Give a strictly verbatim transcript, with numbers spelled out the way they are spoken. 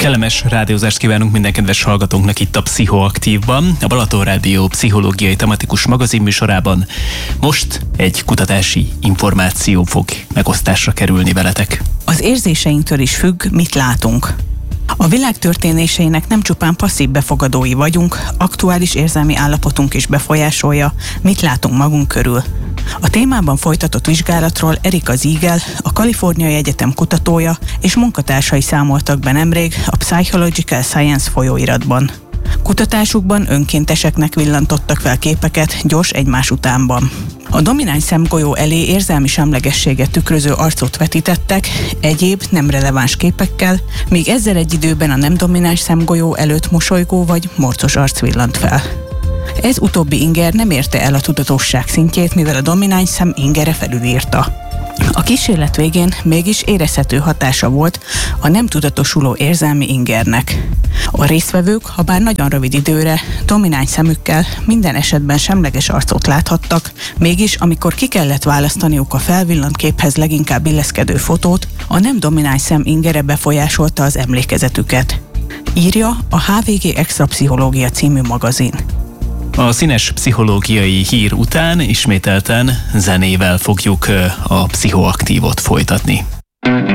Kellemes rádiózást kívánunk minden kedves hallgatónknak itt a Pszichoaktívban, a Balaton Rádió pszichológiai tematikus magazinműsorában. Most egy kutatási információ fog megosztásra kerülni veletek. Az érzéseinktől is függ, mit látunk. A világ történéseinek nem csupán passzív befogadói vagyunk, aktuális érzelmi állapotunk is befolyásolja, mit látunk magunk körül. A témában folytatott vizsgálatról Erika Ziegel, a Kaliforniai Egyetem kutatója és munkatársai számoltak be nemrég a Psychological Science folyóiratban. Kutatásukban önkénteseknek villantottak fel képeket gyors egymás utánban. A domináns szemgolyó elé érzelmi semlegességet tükröző arcot vetítettek egyéb nem releváns képekkel, míg ezzel egy időben a nem domináns szemgolyó előtt mosolygó vagy morcos arc villant fel. Ez utóbbi inger nem érte el a tudatosság szintjét, mivel a domináns szem ingere felülírta. A kísérlet végén mégis érezhető hatása volt a nem tudatosuló érzelmi ingernek. A résztvevők, ha bár nagyon rövid időre, domináns szemükkel minden esetben semleges arcot láthattak, mégis amikor ki kellett választaniuk a felvillant képhez leginkább illeszkedő fotót, a nem domináns szem ingere befolyásolta az emlékezetüket. Írja a há vé gé Extra Pszichológia című magazin. A színes pszichológiai hír után ismételten zenével fogjuk a Pszichoaktívot folytatni.